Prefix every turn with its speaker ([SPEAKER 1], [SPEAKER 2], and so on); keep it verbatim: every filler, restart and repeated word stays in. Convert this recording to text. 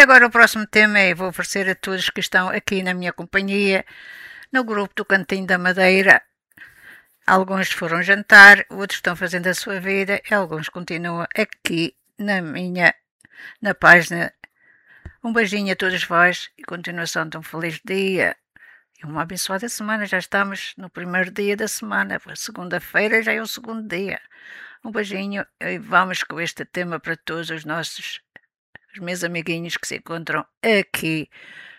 [SPEAKER 1] agora o próximo tema é, vou oferecer a todos que estão aqui na minha companhia, no grupo do Cantinho da Madeira. Alguns foram jantar, outros estão fazendo a sua vida e alguns continuam aqui na minha, na página. Um beijinho a todos vós e continuação de um feliz dia e uma abençoada semana. Já estamos no primeiro dia da semana, segunda-feira já é o segundo dia. Um beijinho e vamos com este tema para todos os nossos, os meus amiguinhos que se encontram aqui